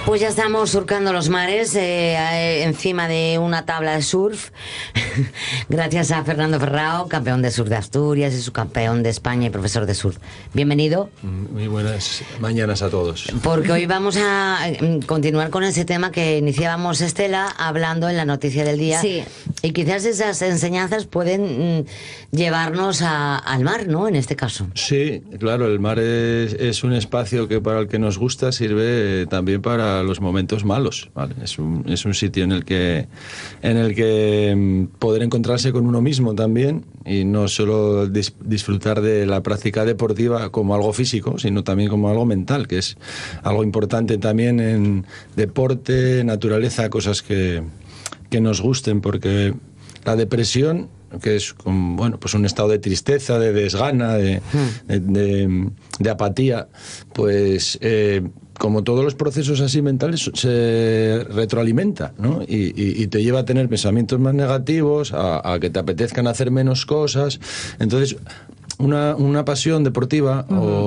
Pues ya estamos surcando los mares encima de una tabla de surf. Gracias a Fernando Ferrao, campeón de surf de Asturias y subcampeón de España y profesor de surf. Bienvenido. Muy buenas mañanas a todos. Porque hoy vamos a continuar con ese tema que iniciábamos, Estela, hablando en la noticia del día. Sí. Y quizás esas enseñanzas pueden llevarnos al mar, ¿no? En este caso. Sí, claro, el mar es un espacio que para el que nos gusta sirve también para los momentos malos, ¿vale? Es un sitio en el que poder encontrarse con uno mismo también y no solo disfrutar de la práctica deportiva como algo físico, sino también como algo mental, que es algo importante también en deporte, naturaleza, cosas que nos gusten, porque la depresión, que es pues un estado de tristeza, de desgana, de apatía, pues como todos los procesos así mentales se retroalimenta, ¿no? Y te lleva a tener pensamientos más negativos, a que te apetezcan hacer menos cosas. Entonces una pasión deportiva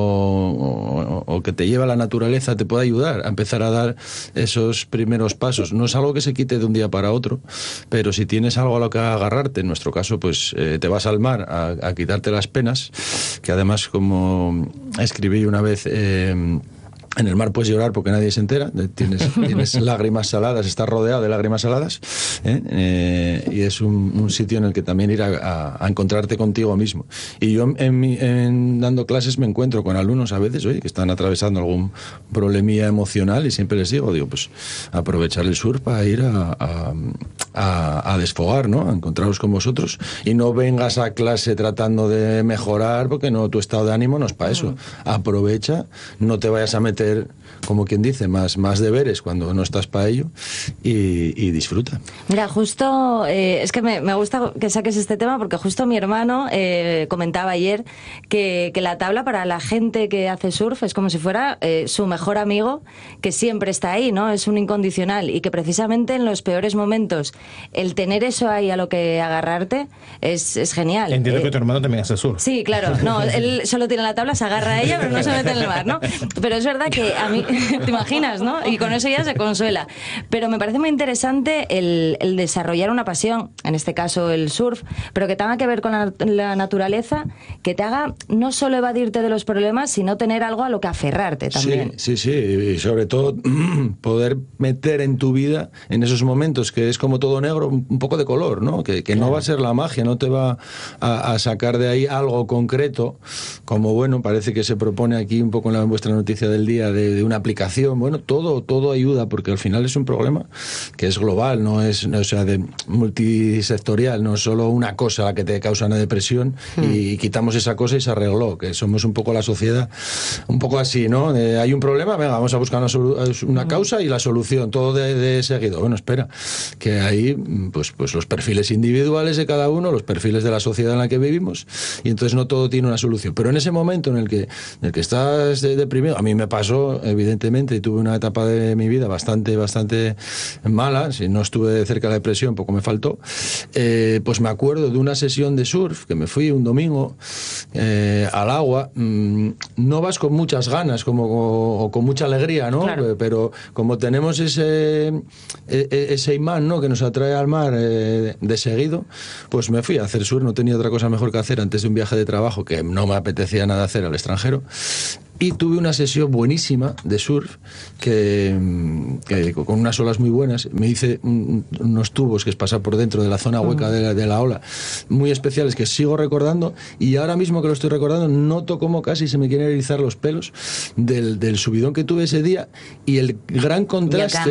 o que te lleva a la naturaleza te puede ayudar a empezar a dar esos primeros pasos. No es algo que se quite de un día para otro, pero si tienes algo a lo que agarrarte, en nuestro caso, pues te vas al mar a quitarte las penas, que además, como escribí una vez, en el mar puedes llorar porque nadie se entera, tienes lágrimas saladas, estás rodeado de lágrimas saladas, y es un sitio en el que también ir a encontrarte contigo mismo. Y yo dando clases me encuentro con alumnos a veces, oye, que están atravesando algún problemilla emocional, y siempre les digo, pues aprovechar el surf para ir a desfogar, ¿no? A encontraros con vosotros, y no vengas a clase tratando de mejorar, porque no, tu estado de ánimo no es para eso. Aprovecha, no te vayas a meter, como quien dice, más deberes cuando no estás para ello, y disfruta. Mira, justo, es que me gusta que saques este tema, porque justo mi hermano comentaba ayer que la tabla para la gente que hace surf es como si fuera su mejor amigo, que siempre está ahí, ¿no? Es un incondicional, y que precisamente en los peores momentos el tener eso ahí a lo que agarrarte es genial. Entiendo que tu hermano también hace surf. Sí, claro, no, él solo tiene la tabla, se agarra a ella, pero no se mete en el mar, ¿no? Pero es verdad que a mí, te imaginas, ¿no? Y con eso ya se consuela. Pero me parece muy interesante el desarrollar una pasión, en este caso el surf, pero que tenga que ver con la naturaleza, que te haga no solo evadirte de los problemas, sino tener algo a lo que aferrarte también. Sí, y sobre todo poder meter en tu vida, en esos momentos que es como todo negro, un poco de color, ¿no? Que claro, no va a ser la magia, no te va a sacar de ahí algo concreto, como bueno, parece que se propone aquí un poco en vuestra noticia del día, de una aplicación. Bueno, todo ayuda, porque al final es un problema que es global, no es, o sea, de multisectorial, no es solo una cosa la que te causa una depresión y quitamos esa cosa y se arregló, que somos un poco la sociedad, un poco así, ¿no? Hay un problema, venga, vamos a buscar una causa y la solución, todo de seguido. Bueno, espera, que hay pues los perfiles individuales de cada uno, los perfiles de la sociedad en la que vivimos, y entonces no todo tiene una solución. Pero en ese momento en el que estás deprimido, a mí me pasó, evidentemente, y tuve una etapa de mi vida bastante mala, si no estuve cerca de la depresión, poco me faltó, pues me acuerdo de una sesión de surf, que me fui un domingo al agua. No vas con muchas ganas o con mucha alegría, ¿no? Claro. Pero como tenemos ese imán, ¿no?, que nos atrae al mar de seguido, pues me fui a hacer surf. No tenía otra cosa mejor que hacer antes de un viaje de trabajo, que no me apetecía nada hacer al extranjero. Y tuve una sesión buenísima de surf que con unas olas muy buenas. Me hice unos tubos que es pasar por dentro de la zona hueca de la ola, muy especiales, que sigo recordando, y ahora mismo que lo estoy recordando noto como casi se me quieren erizar los pelos del subidón que tuve ese día, y el gran contraste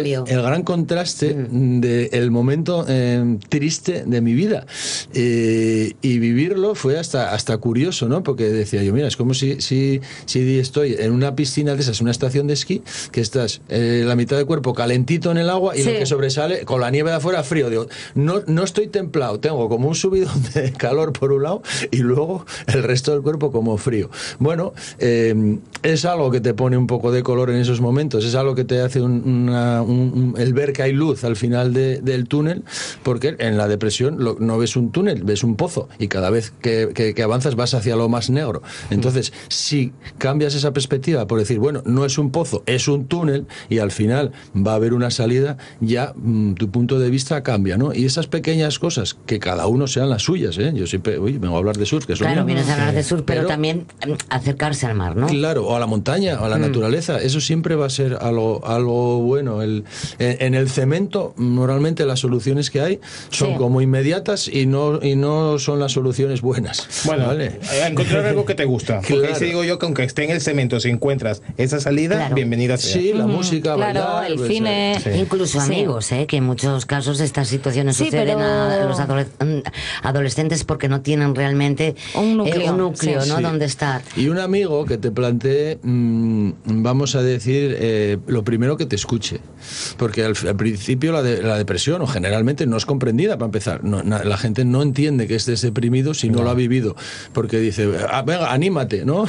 del momento triste de mi vida, y vivirlo fue hasta curioso, ¿no? Porque decía yo, mira, es como si estoy en una piscina de esas, una estación de esquí, que estás la mitad del cuerpo calentito en el agua y lo que sobresale con la nieve de afuera frío. Digo, no estoy templado, tengo como un subidón de calor por un lado y luego el resto del cuerpo como frío. Bueno, es algo que te pone un poco de color en esos momentos, es algo que te hace el ver que hay luz al final del túnel, porque en la depresión no ves un túnel, ves un pozo, y cada vez que avanzas vas hacia lo más negro. Entonces, si cambias esa esa perspectiva, por decir, bueno, no es un pozo, es un túnel, y al final va a haber una salida, ya tu punto de vista cambia, ¿no? Y esas pequeñas cosas, que cada uno sean las suyas, ¿eh? Yo siempre, vengo a hablar de surf, que es lo Claro, mío. vienes a hablar de surf, pero también acercarse al mar, ¿no? Claro, o a la montaña, o a la naturaleza, eso siempre va a ser algo bueno. En el cemento, normalmente las soluciones que hay son como inmediatas y no son las soluciones buenas. Bueno, ¿vale? encontrar algo que te gusta. Porque Claro. ahí sí digo yo que aunque esté en el cemento, si encuentras esa salida, bienvenida sea. Sí, la música, Claro, bailar, el pues, cine. Sí. Incluso amigos, que en muchos casos estas situaciones Sí, suceden pero- a los adolescentes porque no tienen realmente Un núcleo, ¿no? sí. Donde estar. Y un amigo que te plantee, vamos a decir, lo primero que te escuche. Porque al principio la depresión, o generalmente, no es comprendida, para empezar. La gente no entiende que estés deprimido si no lo ha vivido. Porque dice, venga, anímate, ¿no?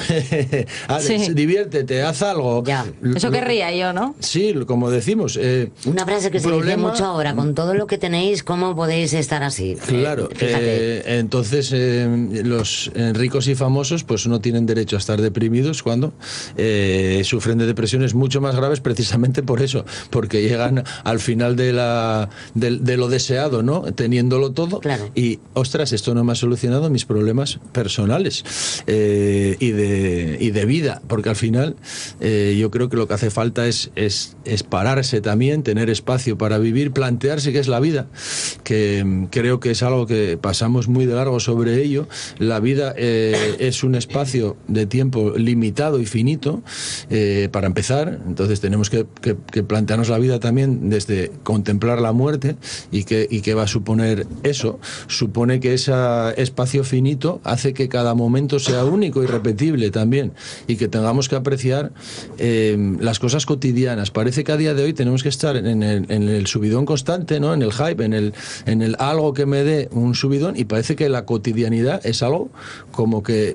Sí. Diviértete, haz algo. Ya. Eso querría yo, ¿no? Sí, como decimos. Una frase que se dice problema- mucho ahora, con todo lo que tenéis, ¿cómo podéis estar así? Claro, Fíjate. entonces los ricos y famosos pues no tienen derecho a estar deprimidos cuando sufren de depresiones mucho más graves, precisamente por eso, porque llegan al final de lo deseado, ¿no? Teniéndolo todo, Claro. y ostras, esto no me ha solucionado mis problemas personales y de vida, porque al final yo creo que lo que hace falta es pararse también, tener espacio para vivir, plantearse qué es la vida, que creo que es algo que pasamos muy de largo sobre ello. La vida es un espacio de tiempo limitado y finito, para empezar. Entonces tenemos que plantearnos la vida también desde contemplar la muerte y qué va a suponer eso. Supone que ese espacio finito hace que cada momento sea único y repetible también, y que tengamos que apreciar las cosas cotidianas. Parece que a día de hoy tenemos que estar en el subidón constante, ¿no? En el hype, en el algo que me dé un subidón, y parece que la cotidianidad es algo como que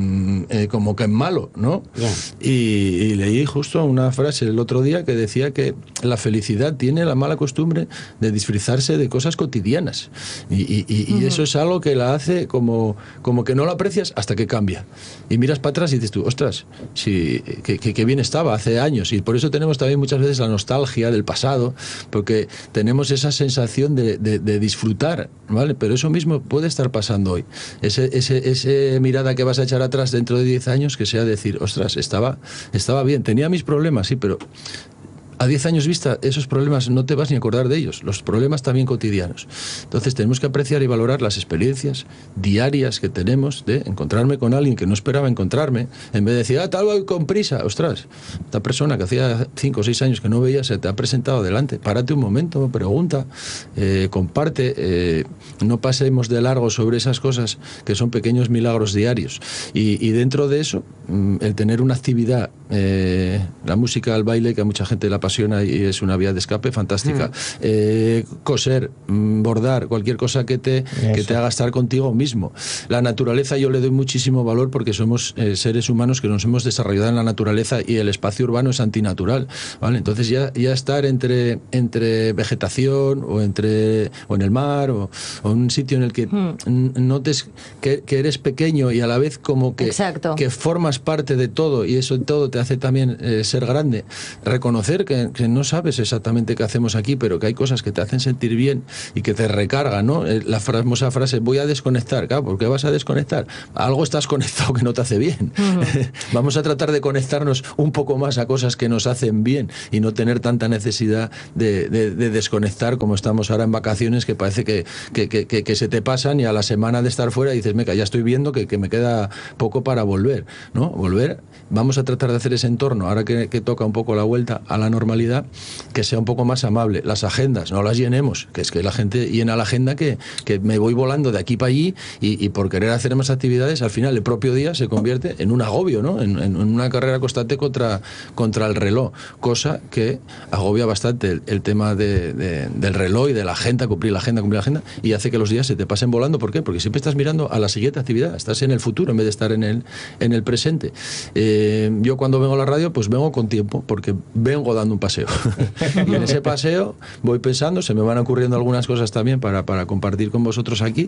es malo, ¿no? Yeah. Y leí justo una frase el otro día que decía que la felicidad tiene la mala costumbre de disfrazarse de cosas cotidianas, y eso es algo que la hace como que no lo aprecias hasta que cambia, y miras para atrás y dices tú, ostras, sí, que bien estaba hace años. Y por eso tenemos también muchas veces la nostalgia del pasado, porque tenemos esa sensación de disfrutar, ¿vale? Pero eso mismo puede estar pasando hoy. Ese mirada que vas a echar atrás dentro de 10 años, que sea decir, ostras, estaba bien, tenía mis problemas, sí, pero a 10 años vista, esos problemas no te vas ni a acordar de ellos, los problemas también cotidianos. Entonces tenemos que apreciar y valorar las experiencias diarias que tenemos de encontrarme con alguien que no esperaba encontrarme, en vez de decir, tal voy con prisa. Ostras, esta persona que hacía 5 o 6 años que no veía se te ha presentado delante, párate un momento, pregunta, comparte, no pasemos de largo sobre esas cosas que son pequeños milagros diarios. Y dentro de eso, el tener una actividad, la música, el baile, que a mucha gente la apasiona y es una vía de escape fantástica. Coser, bordar, cualquier cosa que te haga estar contigo mismo. La naturaleza yo le doy muchísimo valor, porque somos seres humanos que nos hemos desarrollado en la naturaleza, y el espacio urbano es antinatural, ¿vale? Entonces ya estar entre vegetación o en el mar o un sitio en el que notes que eres pequeño y a la vez como que formas parte de todo, y eso todo te hace también ser grande. Reconocer que no sabes exactamente qué hacemos aquí, pero que hay cosas que te hacen sentir bien y que te recargan, ¿no? La famosa frase, voy a desconectar. Claro, ¿por qué vas a desconectar? Algo estás conectado que no te hace bien. Vamos a tratar de conectarnos un poco más a cosas que nos hacen bien y no tener tanta necesidad de desconectar como estamos ahora en vacaciones, que parece que se te pasan, y a la semana de estar fuera dices, meca, ya estoy viendo que me queda poco para volver, ¿no? Vamos a tratar de hacer ese entorno, ahora que toca un poco la vuelta a la normalidad, que sea un poco más amable. Las agendas, no las llenemos, que es que la gente llena la agenda que me voy volando de aquí para allí, y por querer hacer más actividades, al final el propio día se convierte en un agobio, ¿no? En una carrera constante contra el reloj, cosa que agobia bastante el tema del reloj y de la agenda, cumplir la agenda, y hace que los días se te pasen volando. ¿Por qué? Porque siempre estás mirando a la siguiente actividad, estás en el futuro en vez de estar en el presente. Yo cuando vengo a la radio, pues vengo con tiempo, porque vengo dando dando un paseo. Y en ese paseo voy pensando, se me van ocurriendo algunas cosas también para compartir con vosotros aquí,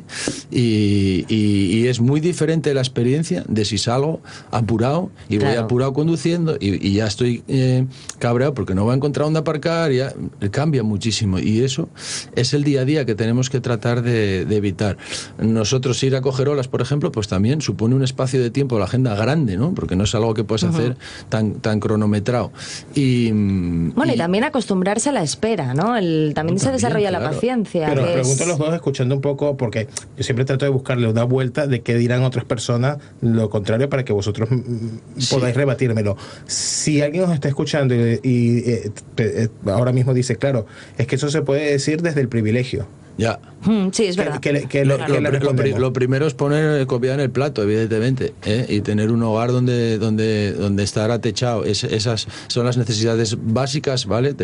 y es muy diferente la experiencia de si salgo apurado y voy apurado conduciendo y ya estoy cabreado porque no voy a encontrar dónde aparcar, ya cambia muchísimo, y eso es el día a día que tenemos que tratar de evitar. Nosotros ir a coger olas, por ejemplo, pues también supone un espacio de tiempo, la agenda grande, ¿no? Porque no es algo que puedes hacer tan cronometrado. Y también acostumbrarse a la espera, ¿no? También se desarrolla la paciencia. Pero pregunto a los dos, escuchando un poco, porque yo siempre trato de buscarle una vuelta de qué dirán otras personas, lo contrario, para que vosotros podáis rebatírmelo. Si alguien nos está escuchando y ahora mismo dice, claro, es que eso se puede decir desde el privilegio. Ya. Sí, es verdad. Lo primero es poner comida en el plato, evidentemente, y tener un hogar donde estar atechado. Esas son las necesidades básicas, ¿vale?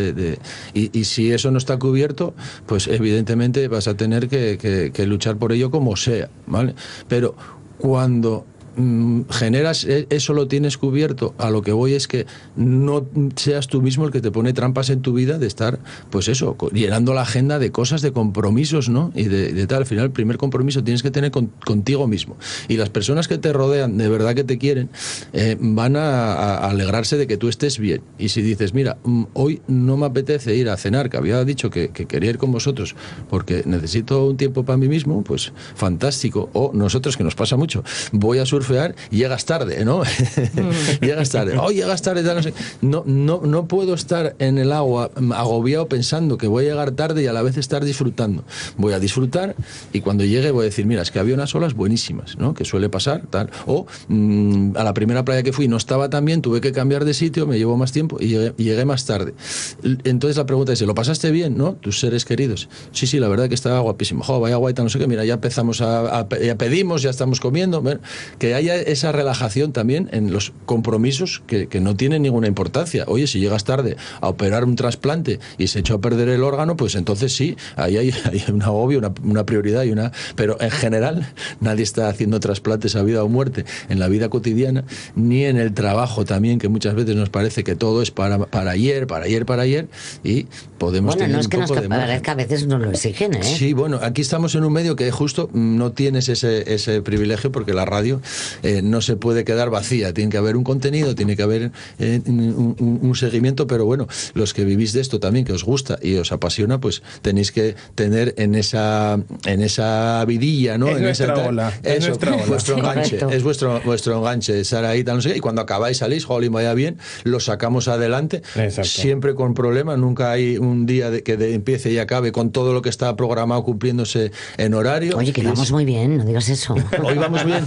Y si eso no está cubierto, pues evidentemente vas a tener que luchar por ello como sea, ¿vale? Pero cuando generas eso, lo tienes cubierto, a lo que voy es que no seas tú mismo el que te pone trampas en tu vida de estar, pues eso, llenando la agenda de cosas, de compromisos, ¿no? Y de tal, al final el primer compromiso tienes que tener contigo mismo, y las personas que te rodean, de verdad que te quieren, van a alegrarse de que tú estés bien. Y si dices, mira, hoy no me apetece ir a cenar, que había dicho que quería ir con vosotros porque necesito un tiempo para mí mismo, pues fantástico. O nosotros, que nos pasa mucho, voy a surfear y llegas tarde, ¿no? Llegas tarde. Llegas tarde, tal, no sé. No puedo estar en el agua agobiado pensando que voy a llegar tarde y a la vez estar disfrutando. Voy a disfrutar, y cuando llegue voy a decir, mira, es que había unas olas buenísimas, ¿no? Que suele pasar, tal. O a la primera playa que fui no estaba tan bien, tuve que cambiar de sitio, me llevó más tiempo y llegué más tarde. Entonces la pregunta es, ¿lo pasaste bien, no? Tus seres queridos. Sí, la verdad que estaba guapísimo. Vaya guay, tal, no sé qué. Mira, ya empezamos ya pedimos, ya estamos comiendo. Que haya esa relajación también en los compromisos que no tienen ninguna importancia. Oye, si llegas tarde a operar un trasplante y se echó a perder el órgano, pues entonces sí, ahí hay un agobio, una prioridad pero en general nadie está haciendo trasplantes a vida o muerte en la vida cotidiana, ni en el trabajo también, que muchas veces nos parece que todo es para ayer, y podemos tener no es un que poco nos de margen. parezca, a veces nos lo exigen, ¿eh? Sí, aquí estamos en un medio que justo no tienes ese privilegio, porque la radio no se puede quedar vacía, tiene que haber un contenido, tiene que haber un seguimiento, pero bueno, los que vivís de esto también, que os gusta y os apasiona, pues tenéis que tener en esa vidilla, ¿no? Es nuestra ola. Vuestro enganche, es vuestro enganche, estar ahí, tal, no sé qué, y cuando acabáis salís, jolín, vaya bien, lo sacamos adelante. Exacto. Siempre con problemas, nunca hay un día que empiece y acabe con todo lo que está programado cumpliéndose en horario. Oye, que vamos muy bien, no digas eso. Hoy vamos bien.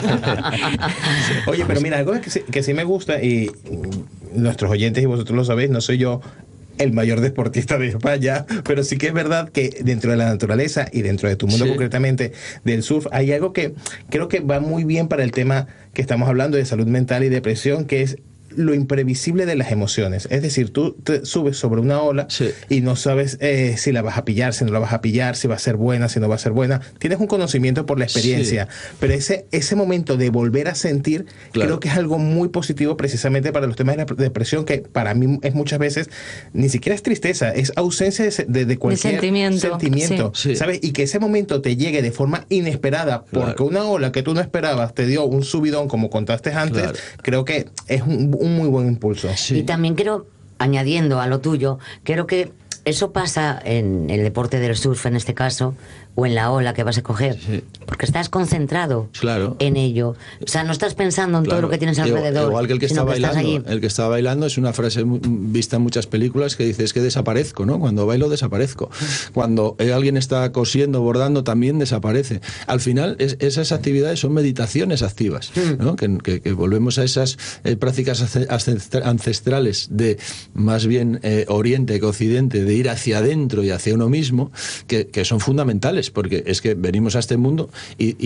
Oye, pero mira, algo que sí me gusta, y nuestros oyentes y vosotros lo sabéis, no soy yo el mayor deportista de España, pero sí que es verdad que dentro de la naturaleza y dentro de tu mundo concretamente del surf, hay algo que creo que va muy bien para el tema que estamos hablando de salud mental y depresión, que es lo imprevisible de las emociones. Es decir, tú te subes sobre una ola y no sabes si la vas a pillar, si no la vas a pillar, si va a ser buena, si no va a ser buena. Tienes un conocimiento por la experiencia, pero ese momento de volver a sentir, creo que es algo muy positivo precisamente para los temas de la depresión, que para mí es muchas veces ni siquiera es tristeza, es ausencia de cualquier sentimiento, ¿sabes? Y que ese momento te llegue de forma inesperada, porque una ola que tú no esperabas te dio un subidón, como contaste antes, creo que es un muy buen impulso. Y también creo, añadiendo a lo tuyo, creo que eso pasa en el deporte del surf, en este caso, o en la ola que vas a coger, porque estás concentrado en ello. O sea, no estás pensando en todo lo que tienes alrededor. Igual que el que está bailando. El que está bailando es una frase vista en muchas películas que dice, es que desaparezco, ¿no? Cuando bailo desaparezco. Cuando alguien está cosiendo, bordando, también desaparece. Al final, esas actividades son meditaciones activas, ¿no? Que volvemos a esas prácticas ancestrales de más bien Oriente que Occidente, de ir hacia adentro y hacia uno mismo, que son fundamentales, porque es que venimos a este mundo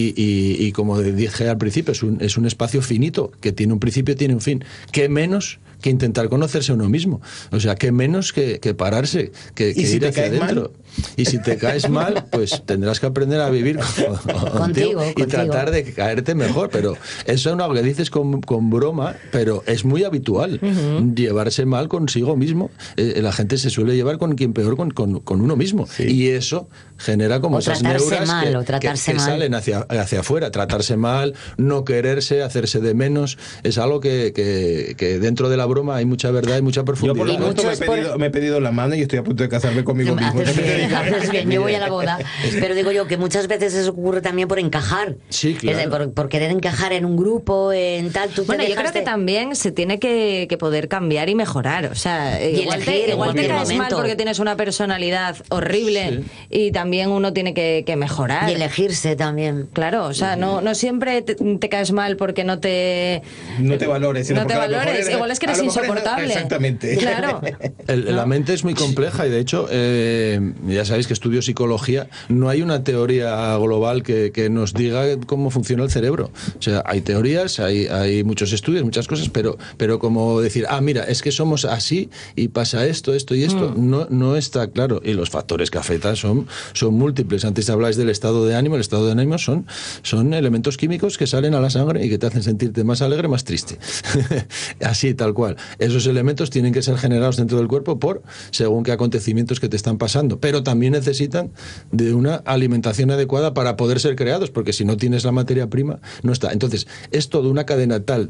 y como dije al principio, es un espacio finito, que tiene un principio y tiene un fin. ¿Qué menos que intentar conocerse a uno mismo. O sea, que menos que pararse, que si ir hacia adentro. Y si te caes mal, pues tendrás que aprender a vivir contigo y tratar de caerte mejor. Pero eso es algo que dices con broma, pero es muy habitual. Llevarse mal consigo mismo. La gente se suele llevar con quien peor, con uno mismo. Sí. Y eso genera como esas neuras que salen hacia afuera. Tratarse mal, no quererse, hacerse de menos. Es algo que dentro de la broma hay mucha verdad y mucha profundidad. Yo por lo menos me he pedido la mano y estoy a punto de casarme conmigo mismo. Haces bien, yo voy a la boda. Pero digo yo que muchas veces eso ocurre también por encajar. Sí, claro. Por querer encajar en un grupo, en tal. Bueno, yo creo que también se tiene que poder cambiar y mejorar. O sea, igual te caes mal porque tienes una personalidad horrible, y también uno tiene que mejorar. Y elegirse también. Claro, o sea, no siempre te caes mal porque no te valores. No te valores. Igual es que eres insoportable. Exactamente. Claro. La mente es muy compleja y de hecho, ya sabéis que estudio psicología, no hay una teoría global que nos diga cómo funciona el cerebro. O sea, hay teorías, hay muchos estudios, muchas cosas, pero como decir, mira, es que somos así y pasa esto y esto, no está claro. Y los factores que afectan son múltiples. Antes hablabais del estado de ánimo. El estado de ánimo son elementos químicos que salen a la sangre y que te hacen sentirte más alegre, más triste. Así, tal cual. Esos elementos tienen que ser generados dentro del cuerpo según qué acontecimientos que te están pasando, pero también necesitan de una alimentación adecuada para poder ser creados, porque si no tienes la materia prima, no está. Entonces, es toda una cadena tal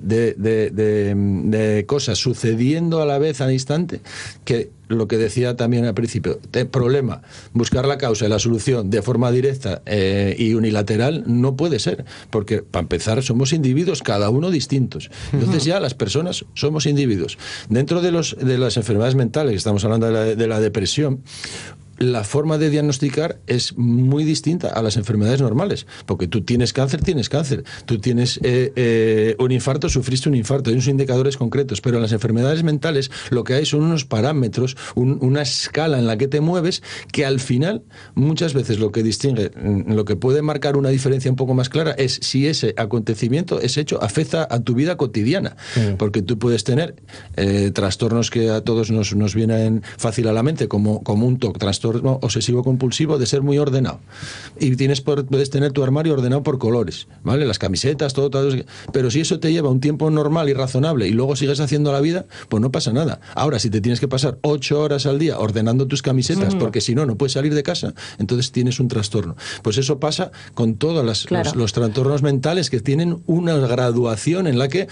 de cosas sucediendo a la vez, al instante, que lo que decía también al principio, problema, buscar la causa y la solución de forma directa y unilateral no puede ser, porque para empezar somos individuos, cada uno distintos. Entonces ya las personas somos individuos. Dentro de las enfermedades mentales, estamos hablando de la depresión, la forma de diagnosticar es muy distinta a las enfermedades normales, porque tú tienes cáncer, tú tienes un infarto, sufriste un infarto, hay unos indicadores concretos, pero en las enfermedades mentales lo que hay son unos parámetros, una escala en la que te mueves, que al final muchas veces lo que distingue, lo que puede marcar una diferencia un poco más clara es si ese acontecimiento, ese hecho, afecta a tu vida cotidiana, porque tú puedes tener trastornos que a todos nos vienen fácil a la mente, como un TOC, trastorno obsesivo compulsivo de ser muy ordenado, y puedes tener tu armario ordenado por colores, ¿vale? Las camisetas, todo, pero si eso te lleva un tiempo normal y razonable y luego sigues haciendo la vida, pues no pasa nada. Ahora, si te tienes que pasar 8 horas al día ordenando tus camisetas porque si no puedes salir de casa, entonces tienes un trastorno. Pues eso pasa con todos los trastornos mentales, que tienen una graduación en la que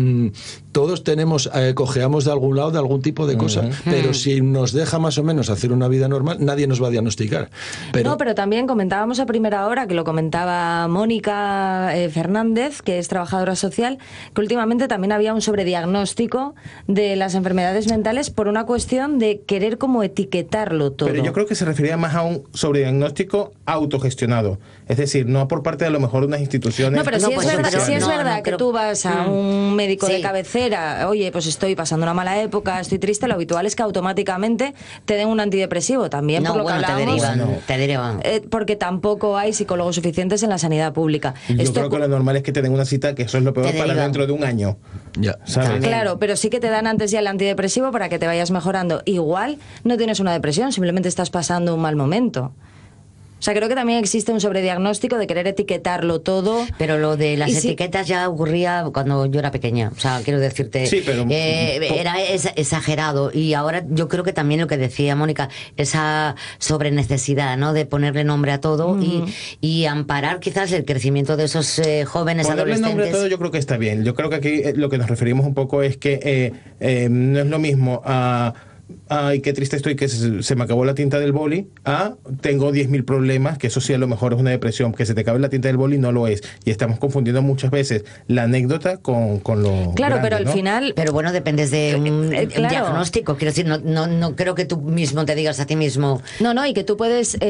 todos cojeamos de algún lado, de algún tipo de cosa, pero si nos deja más o menos hacer una vida normal, nadie nos va a diagnosticar. Pero también comentábamos a primera hora, que lo comentaba Mónica Fernández, que es trabajadora social, que últimamente también había un sobrediagnóstico de las enfermedades mentales por una cuestión de querer como etiquetarlo todo. Pero yo creo que se refería más a un sobrediagnóstico autogestionado. Es decir, no por parte de a lo mejor unas instituciones. No, pero si es verdad que tú vas a un médico de cabecera, oye, pues estoy pasando una mala época, estoy triste, lo habitual es que automáticamente te den un antidepresivo también, por lo que hablábamos. Te derivan. Porque tampoco hay psicólogos suficientes en la sanidad pública. Yo creo que lo normal es que te den una cita, que eso es lo peor, para dentro de un año. Ya, ¿sabes? Claro, pero sí que te dan antes ya el antidepresivo para que te vayas mejorando. Igual no tienes una depresión, simplemente estás pasando un mal momento. O sea, creo que también existe un sobrediagnóstico de querer etiquetarlo todo. Pero lo de las etiquetas ya ocurría cuando yo era pequeña. O sea, quiero decirte, pero era exagerado. Y ahora yo creo que también lo que decía Mónica, esa sobrenecesidad, ¿no?, de ponerle nombre a todo y amparar quizás el crecimiento de esos jóvenes ponerle adolescentes. Nombre a todo yo creo que está bien. Yo creo que aquí lo que nos referimos un poco es que no es lo mismo a ay, qué triste estoy que se me acabó la tinta del boli, tengo 10.000 problemas, que eso sí a lo mejor es una depresión, que se te acabe la tinta del boli no lo es. Y estamos confundiendo muchas veces la anécdota con lo claro, grande, pero al final... Pero bueno, dependes de un diagnóstico. Quiero decir, no creo que tú mismo te digas a ti mismo... No, y que tú puedes